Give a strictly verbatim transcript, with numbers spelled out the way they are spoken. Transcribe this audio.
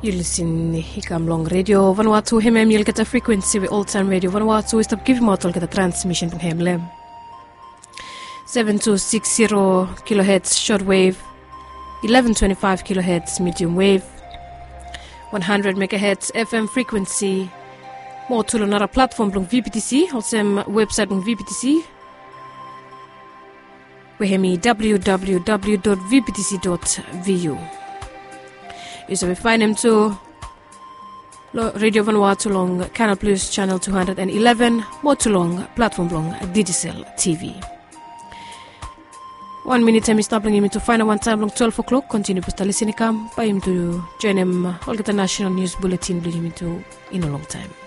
You listen hikam long radio Vanuatu hemem yelkata frequency with old time radio Vanuatu is tab give motol kata transmission pang hemlem seven two six zero kilohertz shortwave, eleven twenty-five kilohertz medium wave, one hundred megahertz F M frequency. More to another platform plong V P T C, also website plong V P T C. We hemi w w w dot v p t c dot v u. You so we find them to Radio Vanuatu long Canal Plus channel two hundred eleven, more to long platform long Digicel T V. One minute time is stopping him to find one time long twelve o'clock. Continue to listening come by him to join him all get the national news bulletin bring him to in a long time.